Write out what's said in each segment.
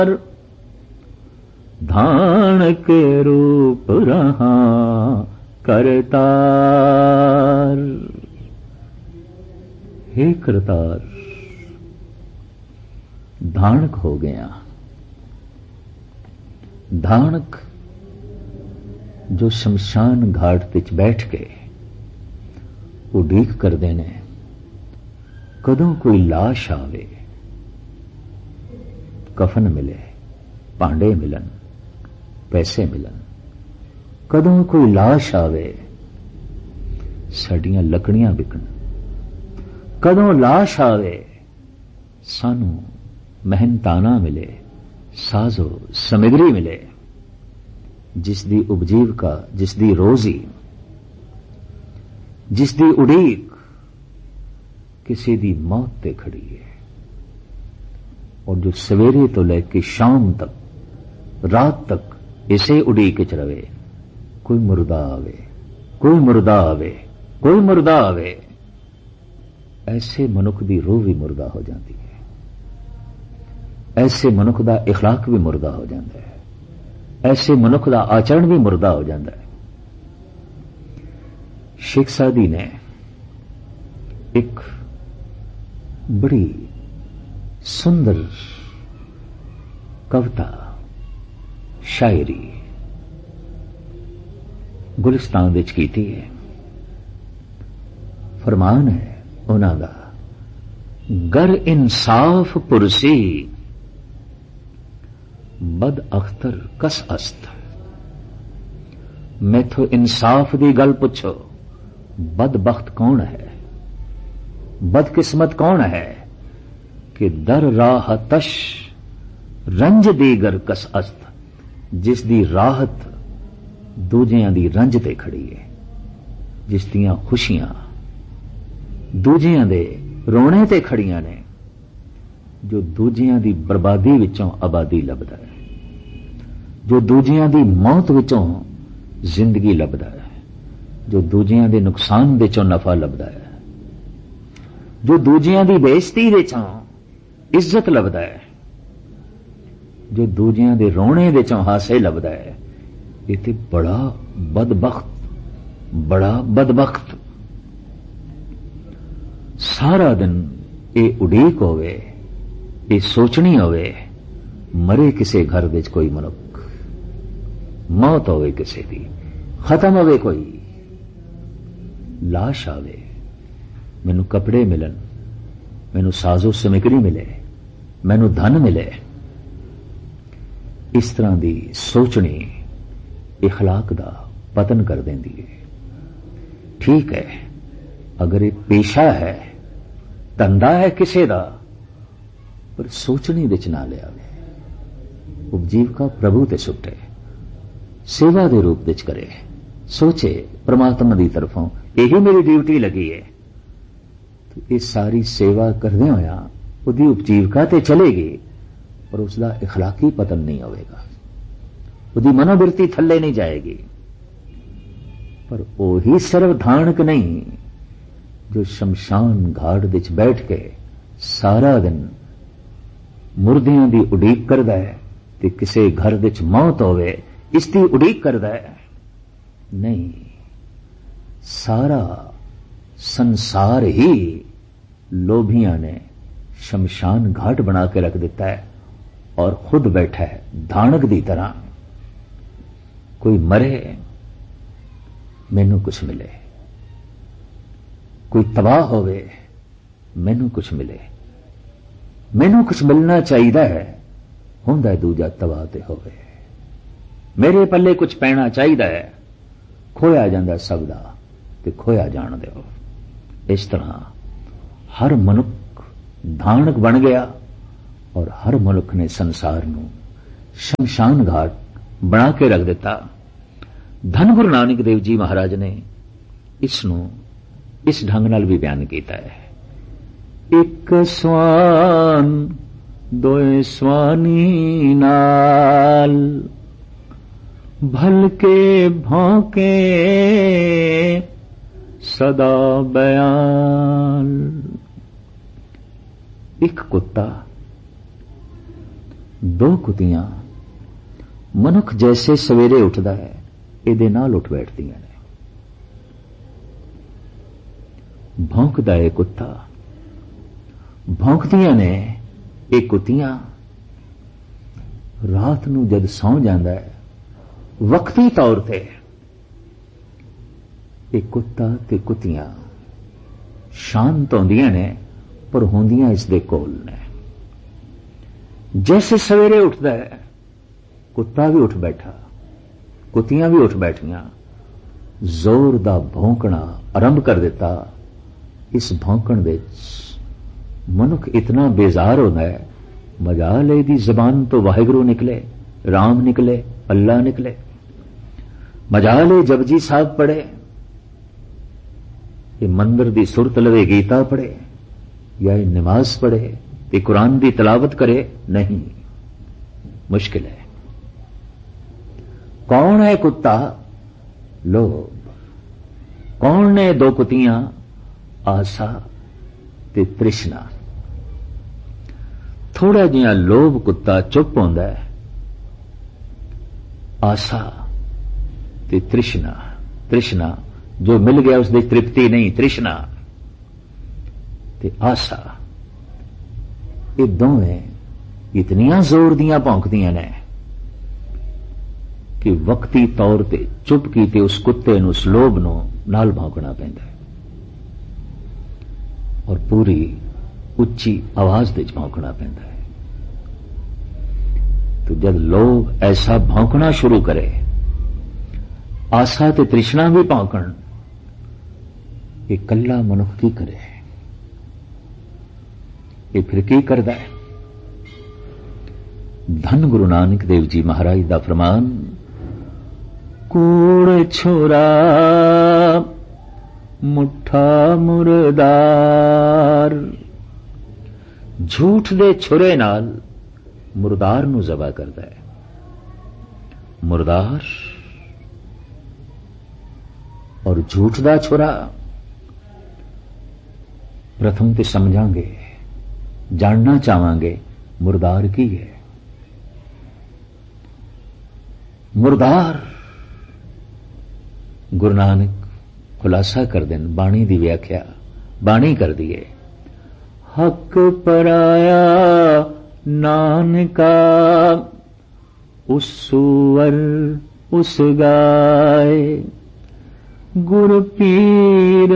धान के रूप रहा करतार। हे करतार, धानक हो गया। धानक जो शमशान घाट विच बैठ के उड़ीक करते ने कदों कोई लाश आवे, कफन मिले, भांडे मिलन, पैसे मिलन। कदों कोई लाश आवे, साडियां लकड़ियां बिकन। कदों लाश आवे, सानू मेहनताना मिले, साजो समग्री मिले, जिसदी उपजीविका, जिसदी रोजी, जिसदी उड़ीक किसी दी मौत ते खड़ी है। और जो सवेरे तो लेके शाम तक, रात तक इसे उड़ीक च रवे, कोई मुर्दा आवे, कोई मुर्दा आवे, कोई मुर्दा आवे। ऐसे मनुख दी रूह भी मुर्दा हो जाती है, ऐसे मनुख दा इखलाक भी मुर्दा हो जाता है, ऐसे मनुख दा आचरण भी मुर्दा हो जाता है। शेख सादी ने एक बड़ी सुंदर कविता, शायरी गुलिस्तान विच कीती है। फरमान है उन्हां दा, गर इंसाफ पुरसी बद अख्तर कस अस्त। मैथों इंसाफ दी गल पुछो, बदबख्त कौन है, बदकिस्मत कौन है कि दर राहतश रंज दीगर कस अस्त, जिसदी राहत दूजियां दी रंज ते खड़ी है, जिस दियां खुशियां दूजियां दे रोने ते खड़ियां ने, जो दूजियां दी बर्बादी विचों आबादी लभदा है, जो दूजियां दी मौत विचों जिंदगी लभदा है, जो दूजियां दे नुकसान विचों नफा लभदा है, जो दूजियां दी बेइज्जती विचों इज्जत लभदा है, जो दूजियां दे रोने विचों हासे लभदा है। ये ते बड़ा बदबख्त, बड़ा बदबख्त। सारा दिन ये उड़ीक होवे, ये सोचनी होवे, मरे किसे घर विच कोई मनुख, मौत होवे किसे दी, खत्म होवे कोई, लाश आवे, मैनू कपड़े मिलन, मैनू साजो समग्री मिले, मैनू धन मिले। इस तरह दी सोचनी इखलाक दा पतन कर देंदी है। ठीक है, अगर ये पेशा है, धंधा है किसे दा, पर सोचनी विच ना ले आवे। उपजीविका प्रभु ते सुटे, सेवा दे रूप विच करे, सोचे परमात्मा दी तरफों यही मेरी ड्यूटी लगी है। तो ये सारी सेवा करदे होया उहदी उपजीविका ते चलेगी, पर उसका इखलाकी पतन नहीं होगा, उसकी मनोवृत्ति थल्ले नहीं जाएगी। पर वही सिर्फ धानक नहीं जो शमशान घाट विच बैठ के सारा दिन मुर्दियां दी उड़ीक करदा है ते किसे घर विच मौत होवे इसकी उड़ीक करदा है। नहीं, सारा संसार ही लोभियां ने शमशान घाट बना के रख दिता है और खुद बैठा है धानक दी तरह। कोई मरे मैनू कुछ मिले, कोई तबाह होवे मैनू कुछ मिले, मैनू कुछ मिलना चाहिए है, हुंदा दूजा तबाह ते होवे, मेरे पल्ले कुछ पैना चाहिए है, खोया जांदा सब दा ते खोया जान दिओ। इस तरह हर मनुख धानक बन गया और हर मनुख ने संसार नू शमशान घाट बना के रख दिता। धन गुरु नानक देव जी महाराज ने इसनू इस ढंग नाल भी बयान किया है। एक स्वान दोए स्वानी नाल भलके भौंके सदा बयान। एक कुत्ता दो कुतियां मनुख जैसे सवेरे उठदा है इहदे नाल उठ बैठदियां ने। भौंकदा है कुत्ता, भौंकदियां ने ये कुतियां। रात नूं जद सौ जांदा है वक्ती तौर ते ये कुत्ता ते कुतियां शांत होंदियां ने पर होंदियां इस दे कोल ने। जैसे सवेरे उठदा है कुत्ता भी उठ बैठा, कुतियां भी उठ बैठियां, जोर दा भौंकना आरंभ कर दिता। इस भौंकण दे मनुख इतना बेजार होता है, मजाल दी जबान तो वाहिगुरू निकले, राम निकले, अल्लाह निकले। मजाल जपजी साहब पढ़े, ये मंदिर दी सुरत लवे गीता पढ़े, या ये नमाज पढ़े, ये कुरान दी तलावत करे, नहीं, मुश्किल है। कौन है कुत्ता? लोभ। कौन ने दो कुतियां? आशा ते तृष्णा। थोड़ा जिहा लोभ कुत्ता चुप होंदा है, आशा ते तृष्णा। तृष्णा जो मिल गया उसकी तृप्ति नहीं, तृष्णा ते आशा, ये दोवें इतनियां जोर दियां भौंकदियां ने कि वक्ती तौर ते चुप कीते उस कुत्ते नूं, उस लोभ नूं नाल भौंकना पैंदा है और पूरी उच्ची आवाज दे भौंकना पैंदा है। तो जब लोग ऐसा भौंकना शुरू करे, आशा ते तृष्णा भी भौंकण, ये कल्ला मनुख की करे? ये फिर की करदा है? धन गुरु नानक देव जी महाराज दा फरमान, कूड़ छोरा मुठा मुर्दार। झूठ दे छुरे नाल मुर्दार नूं ज़बा करदा है। मुर्दार और झूठ दा छुरा, प्रथम ते समझांगे, जानना चाहांगे मुर्दार की है। मुर्दार गुरु नानक खुलासा कर देन, बाणी दी व्याख्या बाणी कर दिए। हक पराया नानका उस सुअर उस गाय, गुर पीर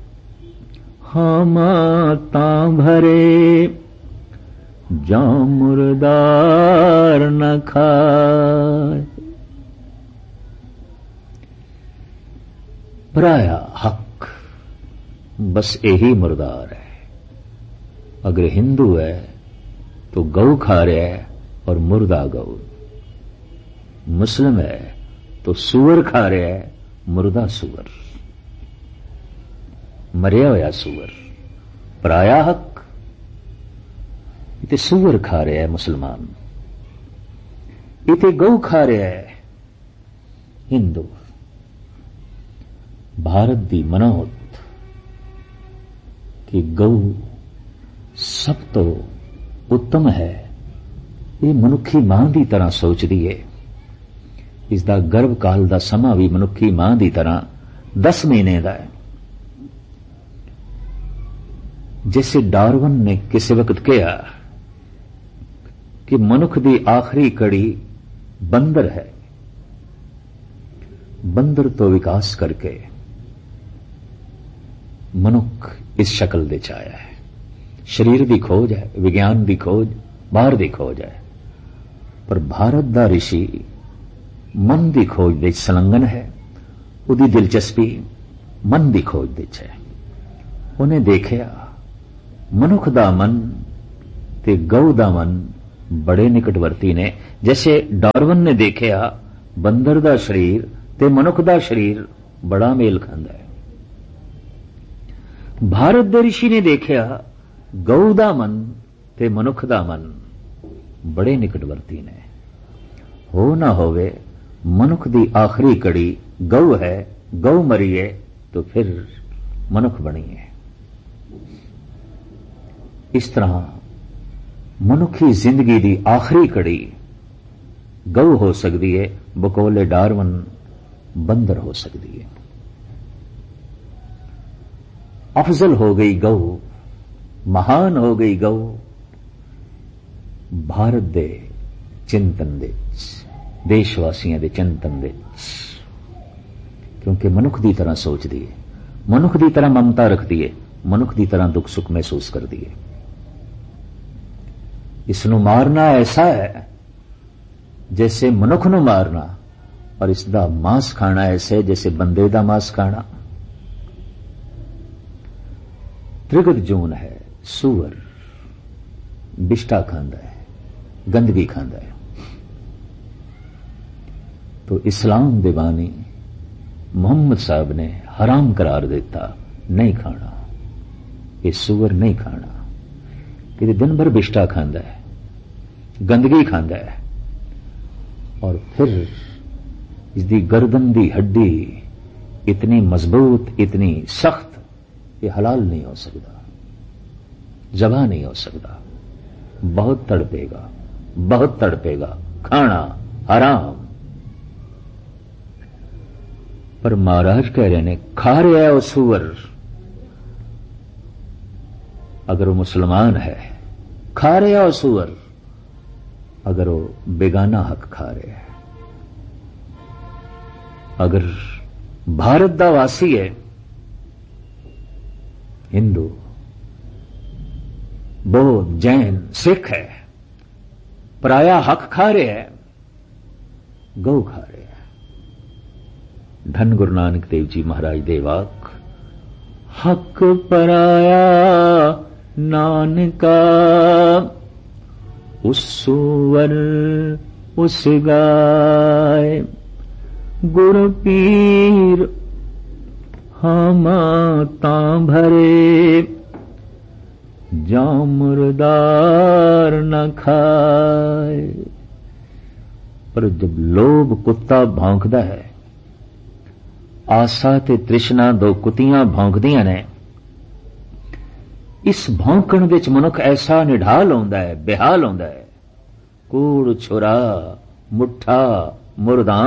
हम तां भरे, जा मुर्दार न खाए। पराया हक, बस यही मुर्दार है। अगर हिंदू है तो गऊ खा रहा है और मुर्दा गऊ, मुस्लिम है तो सुअर खा रहा है, मुर्दा सुअर, मरिया होया सुअर। पराया हक, इते सुअर खा रहा है मुसलमान, इते गऊ खा रहा है हिंदू। भारत दी मनोत कि गऊ सब तो उत्तम है, ये मनुखी मां दी तरह सोचदी है। इसदा गर्भ काल दा समा भी मनुखी मां दी तरह 10 महीने दा है। जैसे डार्विन ने किसी वक्त कहा कि मनुख दी आखिरी कड़ी बंदर है, बंदर तो विकास करके मनुख इस शक्ल दे च आया है। शरीर दी खोज है, विज्ञान दी खोज, बाहर दी खोज है, पर भारत दा ऋषि मन दी खोज दे संलग्न है। उदी दिलचस्पी मन दी खोज दे है। उन्हें देखिया मनुख दा मन ते गऊ दा मन बड़े निकटवर्ती ने। जैसे डार्विन ने देखिया बंदर दा शरीर ते मनुख दा शरीर बड़ा मेल खांदा है। भारत दे ऋषि ने देखिया गऊ दा मन ते मनुख दा मन बड़े निकटवर्ती ने। हो ना होवे मनुख दी आखिरी कड़ी गऊ है, गऊ मरी है तो फिर मनुख बनी है। इस तरह ਮਨੁੱਖੀ ਜ਼ਿੰਦਗੀ ਦੀ ਆਖਰੀ ਘੜੀ ਗਊ ਹੋ ਸਕਦੀ ਹੈ, ਬਕੌਲੇ ਡਾਰਵਨ बंदर हो सकती है। अफजल हो गई गऊ, महान हो गई गऊ भारत दे चिंतन दे विच, देशवासियों दे चिंतन दे विच, क्योंकि मनुख की तरह सोचती है, मनुख की तरह ममता रखती है, मनुख की तरह दुख सुख महसूस करती है। इसनू मारना ऐसा है जैसे मनुख नू मारना, और इसका मांस खाना ऐसे जैसे बंदे का मांस खाना। त्रिगत जून है, सूअर बिष्टा खांदा है, गंदगी खांदा है। तो इस्लाम दे बानी मोहम्मद साहब ने हराम करार देता, नहीं खाना, ये सूअर नहीं खाना। कि दिन भर बिष्टा खांदा है, गंदगी खांदा है, और फिर इसकी गर्दन की हड्डी इतनी मजबूत, इतनी सख्त, ये हलाल नहीं हो सकता, ज़बा नहीं हो सकता, बहुत तड़पेगा, बहुत तड़पेगा, खाना हराम। पर महाराज कह रहे ने खा रहा है वो सूअर, अगर वो मुसलमान है, खा रहा है वो सूअर, अगर वो बेगाना हक खा रहे है। अगर भारत दा वासी है, हिंदू, बौद्ध, जैन, सिख है, पराया हक खा रहे है, गौ खा रहे है। धन गुरु नानक देव जी महाराज दे वाक, हक पराया नानका, उस सूअर उस गाय, गुरु पीर हम तां भरे, जा मुर्दार न खाए। पर जब लोभ कुत्ता भौंकदा है, आसा ते तृष्णा दो कुत्तियां भौंकदियां ने, इस भौंकण विच मनुख ऐसा निढाल होंदा है, बेहाल होंदा है, कूड़ छुरा मुठा मुर्दा,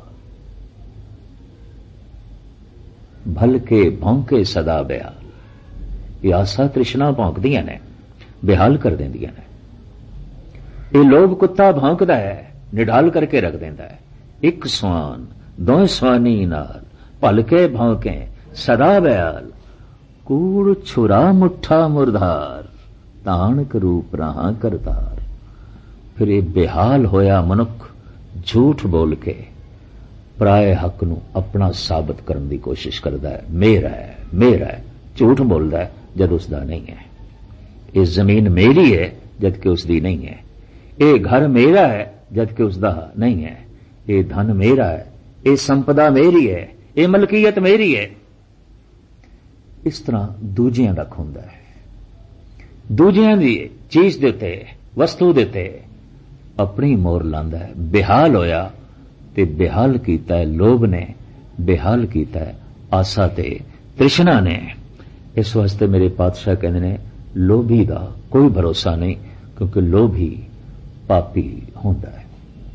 भलके भौंके सदा बेहाल। ये आसा तृष्णा भौंकदियां ने, बेहाल कर देंदियां ने। ये लोभ कुत्ता भौंकदा है, निढाल करके रख देंदा है। एक स्वान दो स्वानी नाल, भलके भौंके सदा बेहाल, कूड़ छुरा मुठा मुरधार, ताणक रूप रहा करतार। फिर ये बेहाल होया मनुख झूठ बोल के पराए हक नू अपना साबित करने की कोशिश करता है, मेरा है, मेरा है, झूठ बोलता है जद उसका नहीं है। ये जमीन मेरी है जबकि उसकी नहीं है, ये घर मेरा है जबकि उसका नहीं है, ये धन मेरा है, ये संपदा मेरी है, ये मलकीयत मेरी है। इस तरह दूजियां दा खुंदा है, दूजियां दी चीज दे उत्ते, वस्तु दे उत्ते अपनी मोर लांदा है। बेहाल होया ते बेहाल कीता है लोभ ने, बेहाल कीता है आसा ते तृष्णा ने। इस वास्ते मेरे पातशाह कहते ने लोभी दा कोई भरोसा नहीं, क्योंकि लोभी पापी होंदा है।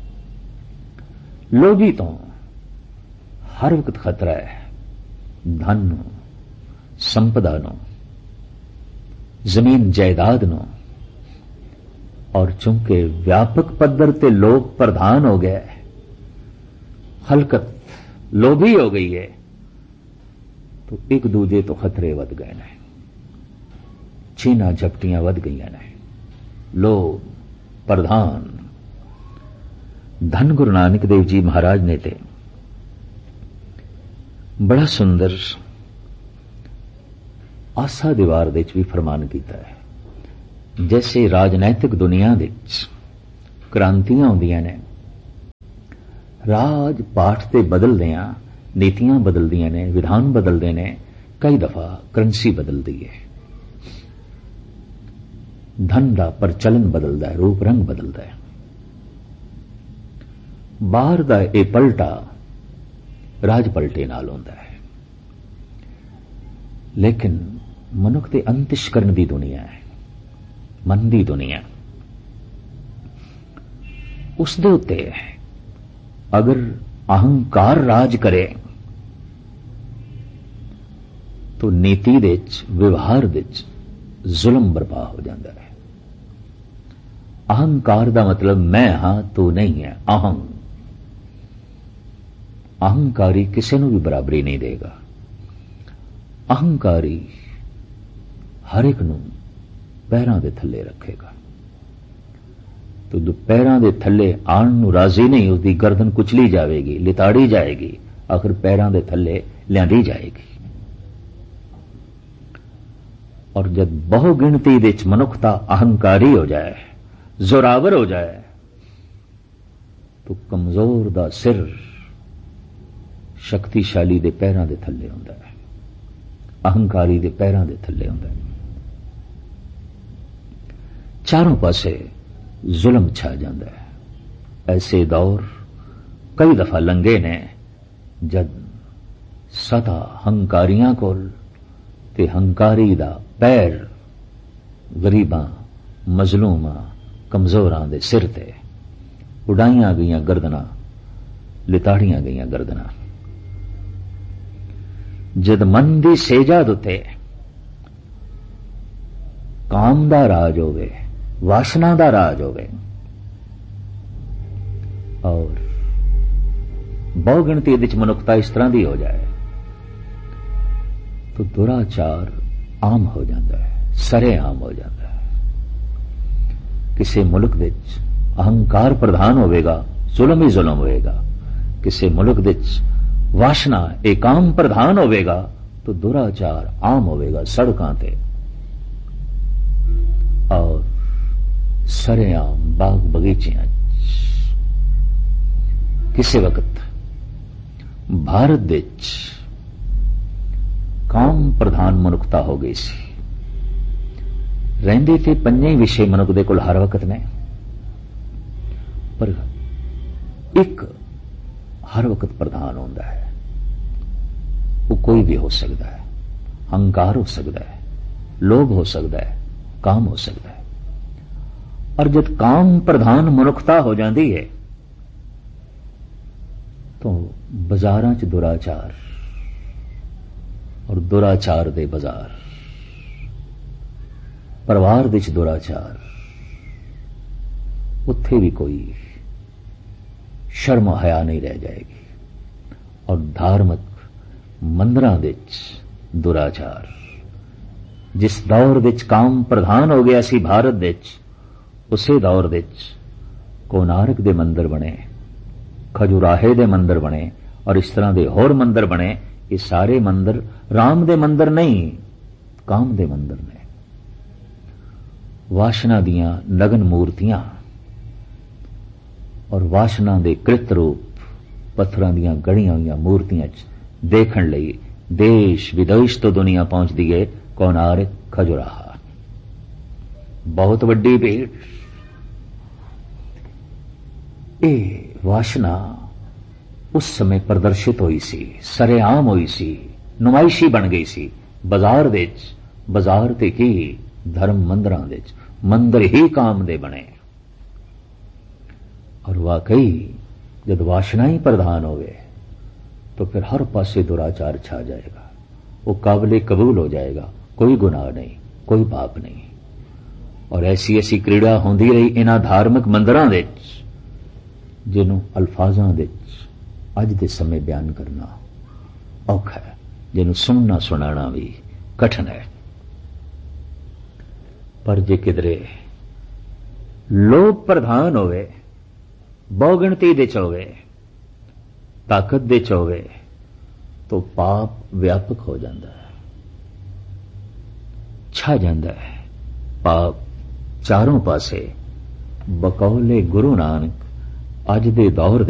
लोभी तो हर वक्त खतरा है, धन नू, संपदा नू, जमीन जायदाद नू। और चूंकि व्यापक पद्धर ते लोग प्रधान हो गए, हलकत लोभी हो गई है, तो एक दूजे तो खतरे वध गए ने, छीना झपटियां वध गई ने, लोग प्रधान। धन गुरु नानक देव जी महाराज ने ते बड़ा सुंदर आसा दीवार दे भी फरमान किया है। जैसे राजनैतिक दुनिया दे क्रांतियां होंदियां ने, राज पाठ ते बदलदियां, नीतियां बदलदियां ने, विधान बदलदे ने, कई दफा करंसी बदलदी है, धन का प्रचलन बदलता है, रूप रंग बदलता है। बाहर का यह पलटा राज पलटे नाल होंदा है, लेकिन मनुख के अंतਿਸ਼ਕਰਨ दी दुनिया है, मन दी दुनिया। उस दे उत्ते अगर अहंकार राज करे तो नीति दे विच व्यवहार दे विच जुल्म बर्पा हो जाता है। अहंकार का मतलब मैं हां तू नहीं है। अहंकारी किसी को भी बराबरी नहीं देगा। अहंकारी हर एक नूं पैरां दे थल्ले रखेगा। तो जो पैरां दे थल्ले आण नूं राजी नहीं, उसकी गर्दन कुचली जाएगी, लिताड़ी जाएगी, आखिर पैरां दे थल्ले लियांदी जाएगी। और जब बहु गिणती दे मनुखता अहंकारी हो जाए, जोरावर हो जाए, तो कमजोर दा सिर शक्तिशाली दे पैरां दे थल्ले हुंदा है, अहंकारी दे पैरां दे थल्ले हुंदा है। चारों पासे जुल्म छा जाता है। ऐसे दौर कई दफा लंघे ने जद सदा हंकारियां कोल ते हंकारी दा पैर गरीबां, मजलूमां, कमजोरां दे सिर ते उड़ाइयां गईयां गर्दनां, लिताड़ियां गईयां गर्दनां। जद मन दी सेजाद उत्ते काम दा राज होवे, वासना दा राज होवे और बहुगिणती विच मनुखता इस तरह दी हो जाए तो दुराचार आम हो जाता है, सरे आम हो जाता है। किसी मुल्क विच अहंकार प्रधान होवेगा, जुल्म ही जुल्म होएगा। किसी मुल्क विच वासना एकाम प्रधान होवेगा तो दुराचार आम होवेगा सड़कां ते और सरेआम बाग बगीचियां। किसी वक्त भारत विच काम प्रधान मनुखता हो गई सी। रहिंदे थे पंजे विषय मनुख दे कोल हर वक्त ने, पर एक हर वक्त प्रधान होता है। वो कोई भी हो सकता है, अहंकार हो सकता है, लोभ हो सकता है, काम हो सकता है। और जब काम प्रधान मनुखता हो जाती है तो बाजारां च दुराचार और दुराचार दे बाजार, परिवार विच दुराचार, उत्थे भी कोई शर्म हया नहीं रह जाएगी। और धार्मिक मंदिरां विच दुराचार, जिस दौर विच काम प्रधान हो गया सी भारत विच, उसे दौर विच कोणार्क दे मंदिर बने, खजुराहे दे मंदिर बने और इस तरह दे होर मंदिर बने। ये सारे मंदिर राम दे मंदिर नहीं, काम दे मंदिर ने। वासना दियां नगन मूर्तियां और वासना दे कृत रूप पत्थरां दियां गढ़ियां हुईयां मूर्तियां देखण लई देश विदेश तो दुनिया पहुंचदी है। कोणार्क, खजुराहा, बहुत वड्डी भीड़। ये वासना उस समय प्रदर्शित हुई सी, सरेआम हुई सी, नुमाइशी बन गई सी बाजार विच। बाजार ते की धर्म मंदिरां विच, मंदिर ही काम दे बने। और वाकई जब वासना ही प्रधान होवे तो फिर हर पासे दुराचार छा जाएगा। वो काबिले कबूल हो जाएगा, कोई गुनाह नहीं, कोई पाप नहीं। और ऐसी ऐसी क्रीड़ा होंदी रही इन्हां धार्मिक मंदिरां विच जिन्हों अल्फाजां विच अज दे समय बयान करना औखा है, जिन्हों सुनना सुनाना भी कठिन है। पर जे किधरे लोभ प्रधान होवे, बहुगिणती दे च होवे, ताकत दे च होवे, तो पाप व्यापक हो जाता है, छा जाता है। पाप चारों पासे। बकौले गुरु नानक अज दे दौर